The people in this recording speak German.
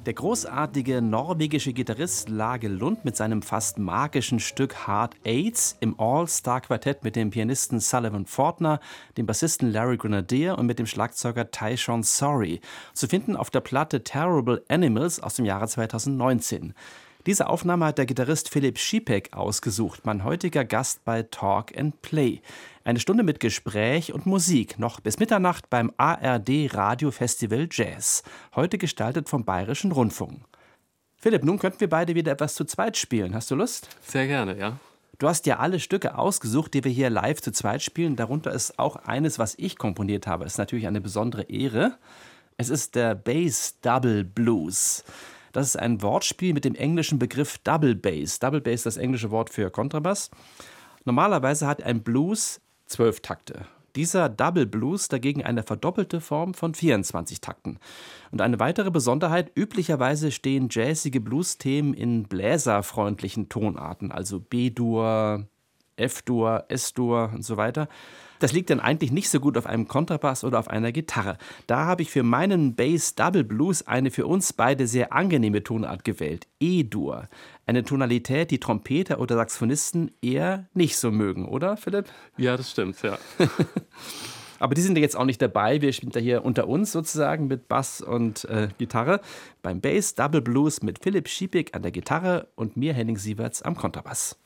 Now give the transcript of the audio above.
Der großartige norwegische Gitarrist Lage Lund mit seinem fast magischen Stück Hard Eights im All-Star-Quartett mit dem Pianisten Sullivan Fortner, dem Bassisten Larry Grenadier und mit dem Schlagzeuger Tyshawn Sorry, zu finden auf der Platte Terrible Animals aus dem Jahre 2019. Diese Aufnahme hat der Gitarrist Philipp Schipek ausgesucht, mein heutiger Gast bei Talk and Play. Eine Stunde mit Gespräch und Musik, noch bis Mitternacht beim ARD Radiofestival Jazz, heute gestaltet vom Bayerischen Rundfunk. Philipp, nun könnten wir beide wieder etwas zu zweit spielen. Hast du Lust? Sehr gerne, ja. Du hast ja alle Stücke ausgesucht, die wir hier live zu zweit spielen. Darunter ist auch eines, was ich komponiert habe. Das ist natürlich eine besondere Ehre. Es ist der Bass Double Blues. Das ist ein Wortspiel mit dem englischen Begriff Double Bass. Double Bass ist das englische Wort für Kontrabass. Normalerweise hat ein Blues 12 Takte. Dieser Double Blues dagegen eine verdoppelte Form von 24 Takten. Und eine weitere Besonderheit, üblicherweise stehen jazzige Blues-Themen in bläserfreundlichen Tonarten, also B-Dur, F-Dur, S-Dur und so weiter. Das liegt dann eigentlich nicht so gut auf einem Kontrabass oder auf einer Gitarre. Da habe ich für meinen Bass Double Blues eine für uns beide sehr angenehme Tonart gewählt, E-Dur. Eine Tonalität, die Trompeter oder Saxophonisten eher nicht so mögen, oder Philipp? Ja, das stimmt, ja. Aber die sind ja jetzt auch nicht dabei. Wir spielen da hier unter uns sozusagen mit Bass und Gitarre. Beim Bass Double Blues mit Philipp Schipek an der Gitarre und mir, Henning Sieverts, am Kontrabass.